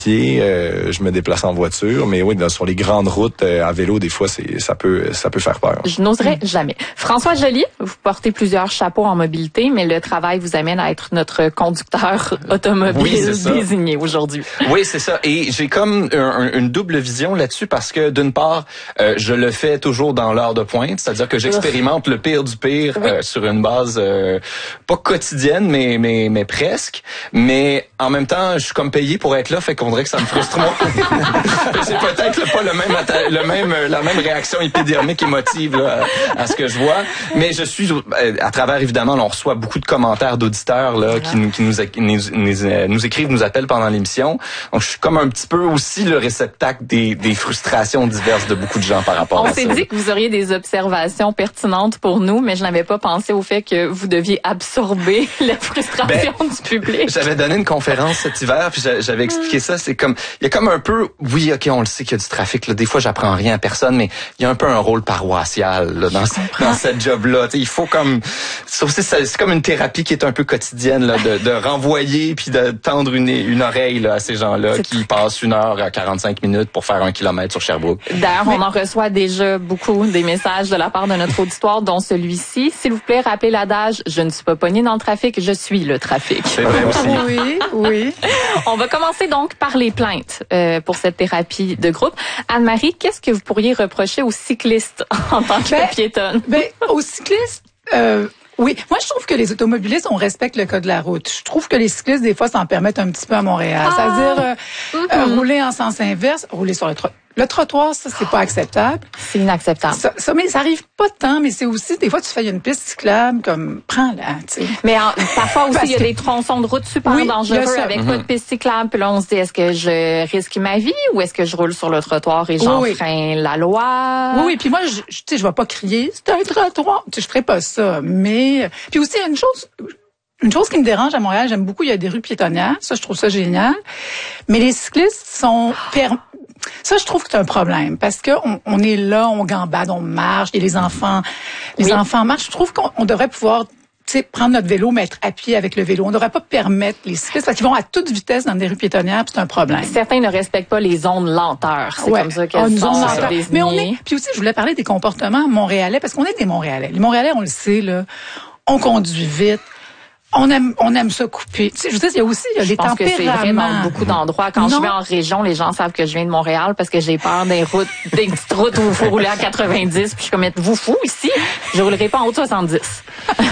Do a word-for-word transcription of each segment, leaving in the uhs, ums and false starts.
Euh, je me déplace en voiture, mais oui, dans, sur les grandes routes euh, à vélo, des fois, c'est ça peut ça peut faire peur. Je n'oserais mmh. jamais. François Joly, vous portez plusieurs chapeaux en mobilité, mais le travail vous amène à être notre conducteur automobile oui, désigné aujourd'hui. Oui, c'est ça. Et j'ai comme un, une double vision là-dessus parce que d'une part, euh, je le fais toujours dans l'heure de pointe, c'est-à-dire que j'expérimente le pire du pire oui. euh, sur une base euh, pas quotidienne, mais mais mais presque. Mais en même temps, je suis comme payé pour être là, fait qu'on dirait que ça me frustre moins. C'est peut-être pas le même, le même, la même réaction épidermique émotive là, à, à ce que je vois, mais je suis à travers évidemment, là, on reçoit beaucoup de commentaires d'auditeurs là qui, nous, qui nous, nous, nous, nous écrivent, nous appellent pendant l'émission. Donc je suis comme un petit peu aussi le réceptacle des, des frustrations diverses de beaucoup de gens par rapport on à ça. On s'est dit que vous auriez des observations pertinentes pour nous, mais je n'avais pas pensé au fait que vous deviez absorber la frustration ben, du public. J'avais donné une conférence cet hiver, puis j'avais expliqué ça. C'est comme il y a comme un peu, oui, ok, on le sait qu'il y a du trafic. Là. Des fois, j'apprends rien à personne, mais il y a un peu un rôle paroissial là, dans, dans cette job-là. T'sais, il faut comme, c'est, c'est comme une thérapie qui est un peu quotidienne là, de, de renvoyer puis de tendre une, une oreille là, à ces gens-là c'est qui passent une heure à quarante-cinq minutes pour faire un kilomètre sur Sherbrooke. D'ailleurs, mais... on en reçoit déjà beaucoup des messages de la part de notre auditoire, dont celui-ci. S'il vous plaît, rappelez l'adage, je ne suis pas pognée dans le trafic, je suis le trafic. C'est vrai aussi. Oui, oui. On va commencer donc par les plaintes euh, pour cette thérapie de groupe. Anne-Marie, qu'est-ce que vous pourriez reprocher aux cyclistes en tant que ben, piétonne? Ben, aux cyclistes, euh, oui. Moi, je trouve que les automobilistes, on respecte le code de la route. Je trouve que les cyclistes, des fois, s'en permettent un petit peu à Montréal. Ah. C'est-à-dire euh, mm-hmm. euh, rouler en sens inverse, rouler sur le trottoir. Le trottoir, ça, c'est pas acceptable. C'est inacceptable. Ça, ça, mais ça arrive pas tant, mais c'est aussi, des fois, tu fais une piste cyclable, comme, prends-la, tu sais. Mais en, parfois aussi, il y a des tronçons de route super oui, dangereux avec mm-hmm. pas de piste cyclable. Puis là, on se dit, est-ce que je risque ma vie ou est-ce que je roule sur le trottoir et j'enfreins oui. la loi? Oui, oui. Puis moi, je, tu sais, je vais pas crier, c'est un trottoir. Tu sais, je ferais pas ça. Mais, puis aussi, il y a une chose, Une chose qui me dérange à Montréal, j'aime beaucoup, il y a des rues piétonnières. Ça, je trouve ça génial. Mais les cyclistes sont... Per... Ça, je trouve que c'est un problème parce que on, on est là, on gambade, on marche, et les enfants, les oui. enfants marchent. Je trouve qu'on on devrait pouvoir, tu sais, prendre notre vélo, mettre à pied avec le vélo. On ne devrait pas permettre les cyclistes parce qu'ils vont à toute vitesse dans des rues piétonnières, puis c'est un problème. Certains ne respectent pas les zones lenteur. C'est ouais. comme ça qu'elles sont désignées. Mais on est. Puis aussi, je voulais parler des comportements montréalais parce qu'on est des Montréalais. Les Montréalais, on le sait là, on conduit vite. On aime, on aime ça couper. Tu sais, je veux dire, il y a aussi, il y a je les pense tempéraments. Que c'est vrai dans beaucoup d'endroits. Quand non. je vais en région, les gens savent que je viens de Montréal parce que j'ai peur des routes, des petites routes où il faut rouler à quatre-vingt-dix. Puis je suis comme, êtes-vous fou ici? Je roulerai pas en haut de soixante-dix.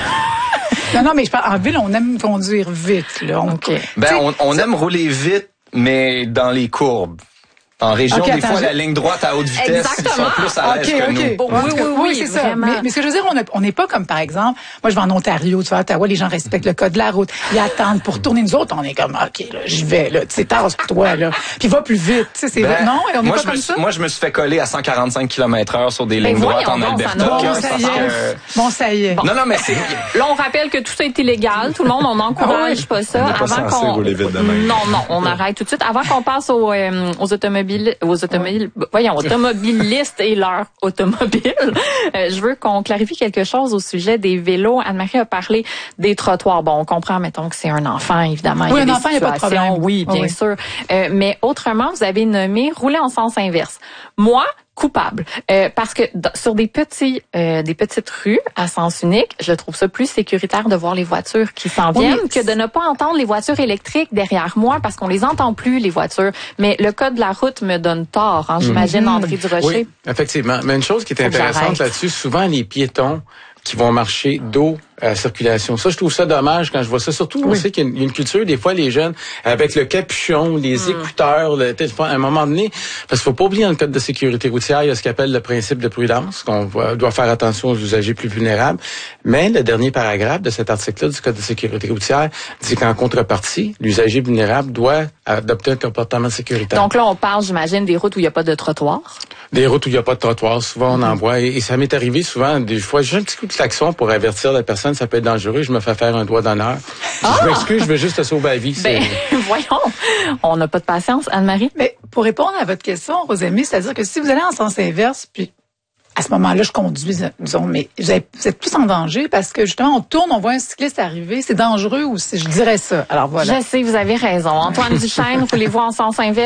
non, non, mais je parle, en ville, on aime conduire vite, là. On, okay. Ben, on, on aime rouler vite, mais dans les courbes. En région, okay, des attends, fois, je... la ligne droite à haute vitesse, Exactement. ils sont plus à l'aise okay, que okay. nous. Oui, oui, oui, oui c'est ça. Mais, mais ce que je veux dire, on n'est pas comme, par exemple, moi, je vais en Ontario, tu vois, à Ottawa, les gens respectent le code de la route. Ils attendent pour tourner. Nous autres, on est comme, OK, là, j'y vais, là, tu sais, tasse-toi, là. Puis va plus vite, tu sais, c'est ben, non, on est pas comme me, ça. Moi, je me suis fait coller à cent quarante-cinq kilomètres heure sur des lignes ben, droites en bon, Alberta. Bon, ça y est. Bon, ça y est. Non, non, mais c'est... Là, on rappelle que tout ça est illégal. Tout le monde, on n'encourage pas ça. On n'est pas censé rouler vite de même. Non, non, on arrête tout de suite. Avant qu'on passe aux, euh, aux automobiles, aux automobiles, voyons, automobilistes et leur automobile, euh, je veux qu'on clarifie quelque chose au sujet des vélos. Anne-Marie a parlé des trottoirs. Bon, on comprend, mettons, que c'est un enfant, évidemment. Oui, il y a un enfant, il n'y a pas de problème. Oui, bien oui. sûr. Euh, mais autrement, vous avez nommé rouler en sens inverse. Moi, coupable, euh, parce que d- sur des petits, euh, des petites rues à sens unique, je trouve ça plus sécuritaire de voir les voitures qui s'en viennent oui. que de ne pas entendre les voitures électriques derrière moi parce qu'on les entend plus les voitures. Mais le code de la route me donne tort, hein, j'imagine, mm-hmm. André Durocher. Oui, effectivement. Mais une chose qui est intéressante là-dessus, souvent les piétons qui vont marcher dos à la circulation. Ça, je trouve ça dommage quand je vois ça. Surtout, oui. on sait qu'il y a une culture, des fois, les jeunes, avec le capuchon, les mm. écouteurs, le téléphone, à un moment donné, parce qu'il faut pas oublier dans le code de sécurité routière, il y a ce qu'on appelle le principe de prudence, qu'on doit faire attention aux usagers plus vulnérables. Mais le dernier paragraphe de cet article-là du code de sécurité routière dit qu'en contrepartie, l'usager vulnérable doit adopter un comportement sécuritaire. Donc là, on parle, j'imagine, des routes où il n'y a pas de trottoir. Des routes où il n'y a pas de trottoir, souvent on en voit. Et, et ça m'est arrivé souvent, des fois, j'ai un petit coup de klaxon pour avertir la personne, ça peut être dangereux, je me fais faire un doigt d'honneur. Ah! Je m'excuse, je veux juste te sauver la vie. Ben, voyons, on n'a pas de patience, Anne-Marie. Mais pour répondre à votre question, Rosemie, c'est-à-dire que si vous allez en sens inverse, puis à ce moment-là, je conduis, disons, mais vous êtes plus en danger parce que justement, on tourne, on voit un cycliste arriver, c'est dangereux aussi, je dirais ça. Alors voilà. Je sais, vous avez raison. Antoine Duchesne, roulez-vous en sens inverse?